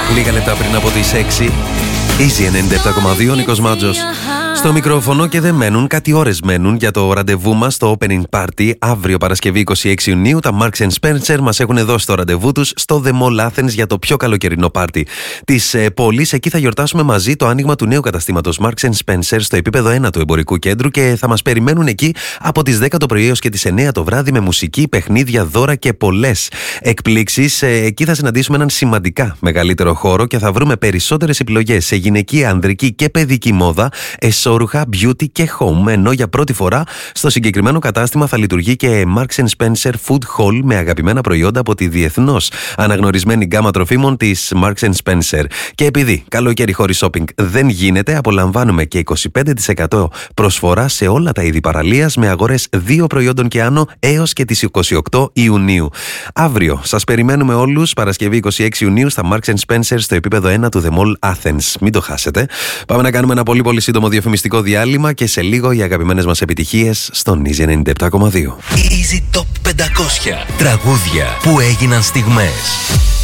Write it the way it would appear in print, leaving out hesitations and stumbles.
Λίγα λεπτά πριν από τις 6. Easy 97,2, Νίκος Μάτζος στο μικρόφωνο και δεν μένουν, κάτι ώρες μένουν για το ραντεβού μας στο Opening Party. Αύριο Παρασκευή 26 Ιουνίου τα Marks & Spencer μας έχουν δώσει το ραντεβού τους στο The Mall Athens για το πιο καλοκαιρινό πάρτι της πόλης. Εκεί θα γιορτάσουμε μαζί το άνοιγμα του νέου καταστήματος Marks & Spencer στο επίπεδο 1 του εμπορικού κέντρου και θα μας περιμένουν εκεί από τις 10 το πρωί έως και τις 9 το βράδυ με μουσική, παιχνίδια, δώρα και πολλές εκπλήξεις. Εκεί θα συναντήσουμε έναν σημαντικά μεγαλύτερο χώρο και θα βρούμε περισσότερες επιλογές σε γυναική, ανδρική και παιδική μόδα, εσώρουχα, beauty και home. Ενώ για πρώτη φορά στο συγκεκριμένο κατάστημα θα λειτουργεί και Marks & Spencer Food Hall με αγαπημένα προϊόντα από τη διεθνώς αναγνωρισμένη γκάμα τροφίμων της Marks & Spencer. Και επειδή καλοκαίρι χωρίς shopping δεν γίνεται, απολαμβάνουμε και 25% προσφορά σε όλα τα είδη παραλίας με αγορές 2 προϊόντων και άνω έως και τις 28 Ιουνίου. Αύριο σας περιμένουμε όλους, Παρασκευή 26 Ιουνίου στα Marks & Spencer στο επίπεδο 1 του The Mall Athens. Μην το χάσετε. Πάμε να κάνουμε ένα πολύ σύντομο διαφημιστικό διάλειμμα και σε λίγο οι αγαπημένες μας επιτυχίες στον Easy 97,2. Easy Top 500 τραγούδια που έγιναν στιγμές.